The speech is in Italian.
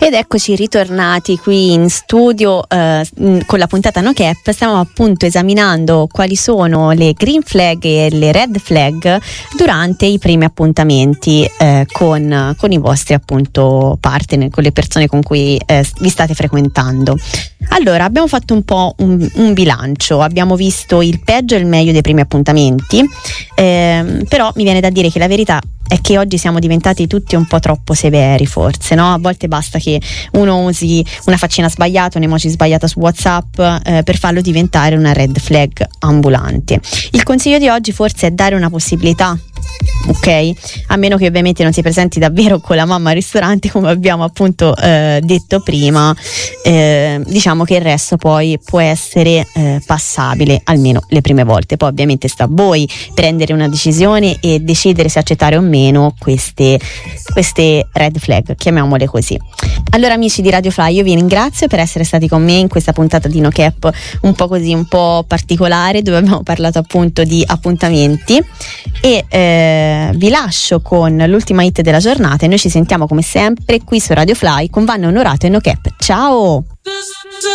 Ed eccoci ritornati qui in studio con la puntata No Cap. Stiamo appunto esaminando quali sono le green flag e le red flag durante i primi appuntamenti con i vostri appunto partner, con le persone con cui vi state frequentando. Allora, abbiamo fatto un po' un bilancio, abbiamo visto il peggio e il meglio dei primi appuntamenti, però mi viene da dire che la verità è che oggi siamo diventati tutti un po' troppo severi, forse, no? A volte basta che uno usi una faccina sbagliata, un emoji sbagliata su WhatsApp per farlo diventare una red flag ambulante. Il consiglio di oggi forse è dare una possibilità, ok? A meno che ovviamente non si presenti davvero con la mamma al ristorante, come abbiamo appunto detto prima, diciamo che il resto poi può essere passabile, almeno le prime volte. Poi ovviamente sta a voi prendere una decisione e decidere se accettare o meno queste red flag, chiamiamole così. Allora, amici di Radio Fly, io vi ringrazio per essere stati con me in questa puntata di No Cap un po' così, un po' particolare, dove abbiamo parlato appunto di appuntamenti, e vi lascio con l'ultima hit della giornata e noi ci sentiamo come sempre qui su Radio Fly con Vanna Onorato e No Cap. Ciao!